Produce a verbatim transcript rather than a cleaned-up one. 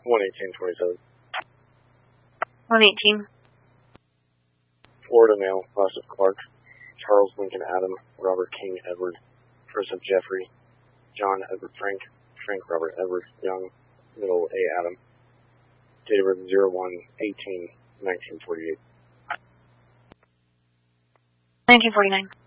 one eighteen twenty-seven. one eighteen. Florida male, last of Clark, Charles Lincoln Adam, Robert King Edward, first of Jeffrey, John Edward Frank, Frank Robert Edward Young, middle A Adam, date of birth zero one eighteen nineteen forty-eight. nineteen forty-nine.